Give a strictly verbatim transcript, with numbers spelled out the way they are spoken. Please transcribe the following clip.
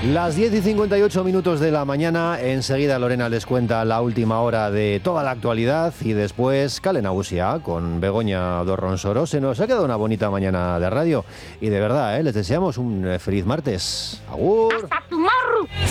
Las diez y cincuenta y ocho minutos de la mañana, enseguida Lorena les cuenta la última hora de toda la actualidad y después Kale Nagusia con Begoña Dorronsoro. Se nos ha quedado una bonita mañana de radio y de verdad, ¿eh? Les deseamos un feliz martes. ¡Agur! ¡Hasta tomorrow!